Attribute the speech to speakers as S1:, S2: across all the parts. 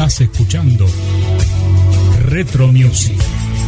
S1: Estás escuchando Retro Music.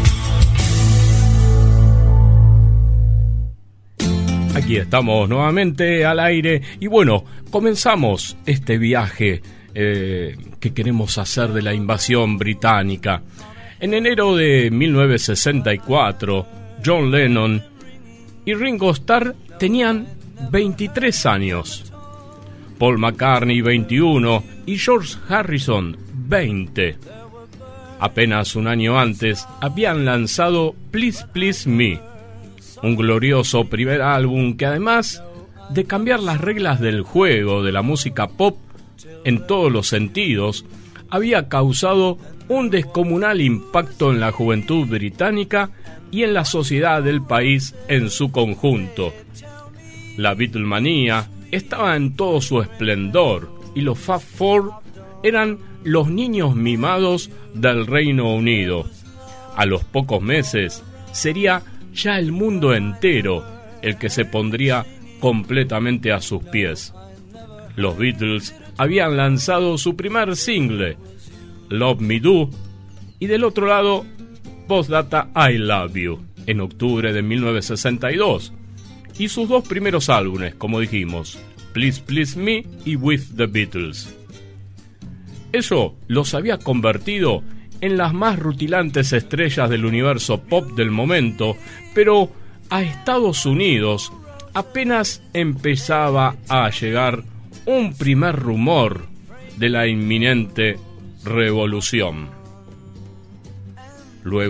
S2: Aquí estamos nuevamente al aire y bueno, comenzamos este viaje que queremos hacer de la invasión británica. En enero de 1964, John Lennon y Ringo Starr tenían 23 años. Paul McCartney 21 y George Harrison 20. Apenas un año antes habían lanzado Please Please Me, un glorioso primer álbum que además de cambiar las reglas del juego de la música pop en todos los sentidos, había causado un descomunal impacto en la juventud británica y en la sociedad del país en su conjunto. La Beatlemanía estaba en todo su esplendor y los Fab Four eran los niños mimados del Reino Unido. A los pocos meses sería ya el mundo entero el que se pondría completamente a sus pies. Los Beatles habían lanzado su primer single, Love Me Do, y del otro lado, Postdata I Love You, en octubre de 1962, y sus dos primeros álbumes, como dijimos, Please Please Me y With the Beatles. Eso los había convertido en las más rutilantes estrellas del universo pop del momento, pero a Estados Unidos apenas empezaba a llegar un primer rumor de la inminente revolución. Luego